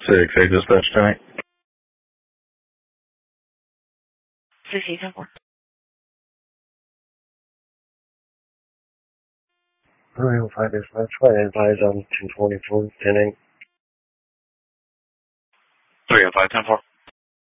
6A dispatch tonight. 6A 10-4. Royal 5 dispatch, flight advised on 224, 10-8. 305, 10-4.